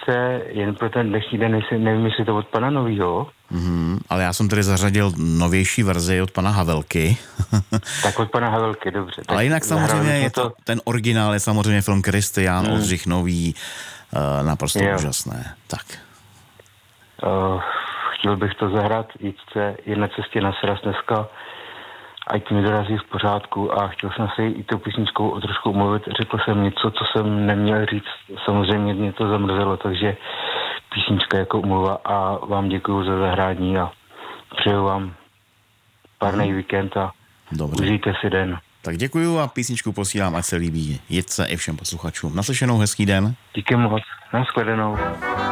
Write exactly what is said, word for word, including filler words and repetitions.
Jitce jen pro ten dnešní den, jestli, nevím, jestli to od pana Novýho. Mm, ale já jsem tady zařadil novější verzi od pana Havelky. Tak od pana Havelky, dobře. Ale jinak samozřejmě je to, to... ten originál je samozřejmě film Kristián, hmm. Oldřich Nový, uh, naprosto jo. úžasné. Tak. Uh, chtěl bych to zahrát Jitce, je na cestě na sraz dneska, ať mi dorazí v pořádku a chtěl jsem si i tou písničkou o trošku umluvit. Řekl jsem něco, co jsem neměl říct. Samozřejmě mě to zamrzelo, takže písnička jako umluva a vám děkuju za zahrání a přeju vám párnej víkend a dobře. Užijte si den. Tak děkuju a písničku posílám, ať se líbí Jitce i všem posluchačům. Naslyšenou, hezký den. Díky moc. Nashledanou.